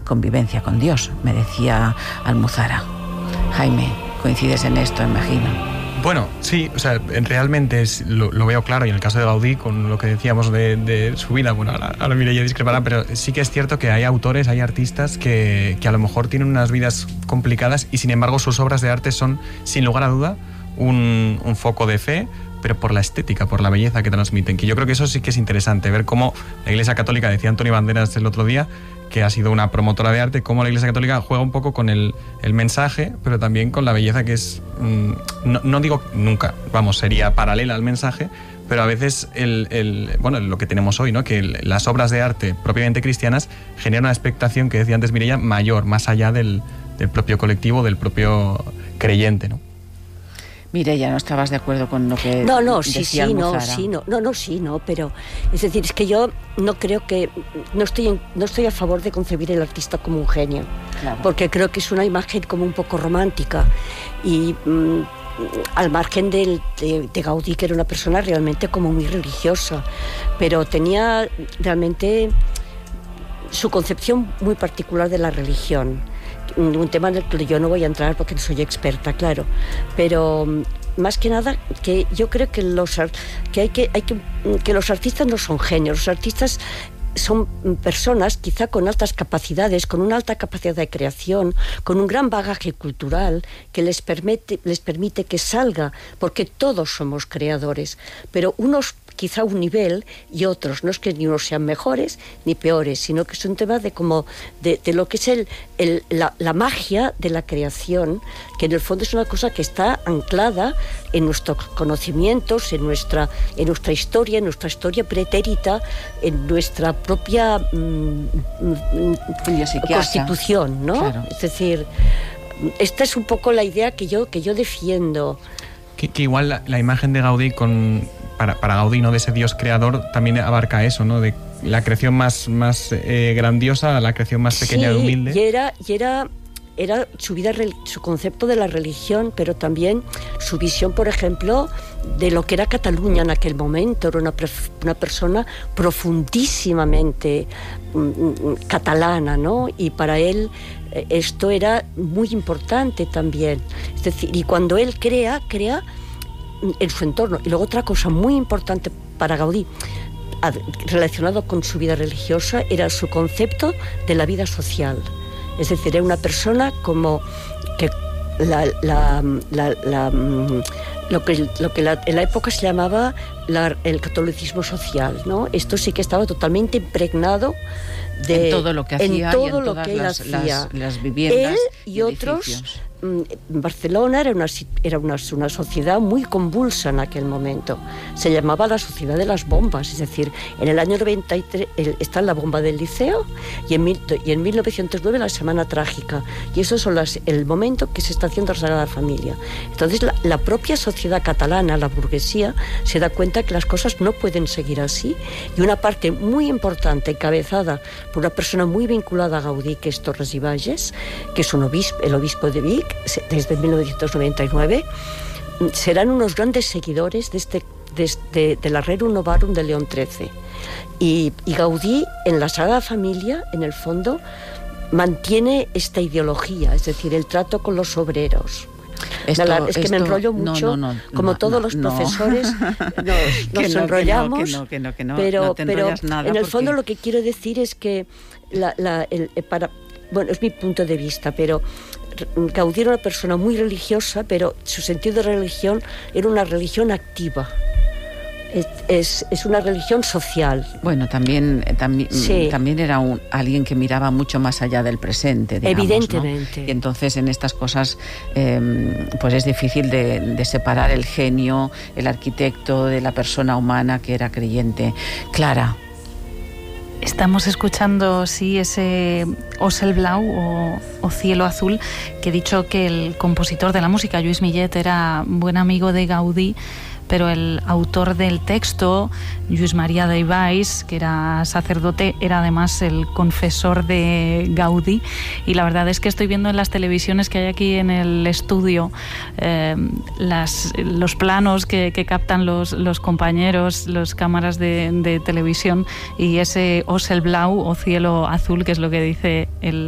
convivencia con Dios, me decía Almuzara. Jaime, coincides en esto, imagino. Bueno, sí, o sea, realmente lo veo claro, y en el caso de Gaudí, con lo que decíamos de su vida, bueno, ahora Mireia discrepará, pero sí que es cierto que hay autores, hay artistas que a lo mejor tienen unas vidas complicadas y sin embargo sus obras de arte son, sin lugar a duda, un foco de fe, pero por la estética, por la belleza que transmiten, que yo creo que eso sí que es interesante, ver cómo la Iglesia Católica, decía Antonio Banderas el otro día, que ha sido una promotora de arte, cómo la Iglesia Católica juega un poco con el mensaje, pero también con la belleza que es, no digo nunca, vamos, sería paralela al mensaje, pero a veces bueno, lo que tenemos hoy, ¿no? Que las obras de arte propiamente cristianas generan una expectación, que decía antes Mireia, mayor, más allá del propio colectivo, del propio creyente, ¿no? Mireia, ¿no estabas de acuerdo con lo que decía Almuzara? Pero es decir, es que yo no creo que no estoy a favor de concebir el artista como un genio, claro, porque creo que es una imagen como un poco romántica y al margen de Gaudí, que era una persona realmente como muy religiosa, pero tenía realmente su concepción muy particular de la religión. Un tema en el que yo no voy a entrar porque no soy experta, claro, pero más que nada que yo creo que los artistas no son genios, los artistas son personas quizá con altas capacidades, con una alta capacidad de creación, con un gran bagaje cultural que les permite que salga, porque todos somos creadores, pero unos quizá un nivel y otros, no es que ni unos sean mejores ni peores, sino que es un tema de lo que es la magia de la creación, que en el fondo es una cosa que está anclada en nuestros conocimientos, en nuestra historia pretérita, en nuestra propia constitución, ¿no? Claro. Es decir, esta es un poco la idea que yo defiendo. Que igual la imagen de Gaudí para Gaudí, ¿no?, de ese Dios creador, también abarca eso, ¿no?, de la creación más grandiosa a la creación más pequeña y humilde. Y era su vida, su concepto de la religión, pero también su visión, por ejemplo, de lo que era Cataluña en aquel momento. Era una persona profundísimamente catalana, ¿no? Y para él esto era muy importante también. Es decir, y cuando él crea en su entorno. Y luego otra cosa muy importante para Gaudí, relacionado con su vida religiosa, era su concepto de la vida social. Es decir, era una persona como que lo que en la época se llamaba el catolicismo social, ¿no? Esto sí que estaba totalmente impregnado en todo lo que hacía, en y en todas las viviendas él y otros. Edificios. Barcelona era una sociedad muy convulsa en aquel momento. Se llamaba la sociedad de las bombas, es decir, en el año 93 está la bomba del Liceo y en 1909 la Semana Trágica, y eso son el momento que se está haciendo la Sagrada Familia. Entonces la propia sociedad catalana, la burguesía, se da cuenta que las cosas no pueden seguir así, y una parte muy importante, encabezada por una persona muy vinculada a Gaudí, que es Torres i Bages, que es el obispo de Vic, desde 1999, serán unos grandes seguidores de la Rerum Novarum de León XIII. Y Gaudí, en la Sagrada Familia, en el fondo, mantiene esta ideología, es decir, el trato con los obreros. Es que me enrollo mucho, todos los profesores nos enrollamos, pero en el fondo lo que quiero decir es que es mi punto de vista, pero Gaudí era una persona muy religiosa, pero su sentido de religión era una religión activa. Es una religión social. Bueno, también era alguien que miraba mucho más allá del presente, digamos, evidentemente, ¿no? Y entonces en estas cosas pues es difícil de separar el genio, el arquitecto, de la persona humana que era creyente. Clara. Estamos escuchando, sí, ese Ocelblau o Cielo Azul, que he dicho que el compositor de la música, Lluís Millet, era buen amigo de Gaudí, pero el autor del texto, Lluís Maria de Ibáix, que era sacerdote, era además el confesor de Gaudí. Y la verdad es que estoy viendo en las televisiones que hay aquí en el estudio los planos que captan los compañeros, las cámaras de televisión, y ese Ocelblau o Cielo Azul, que es lo que dice el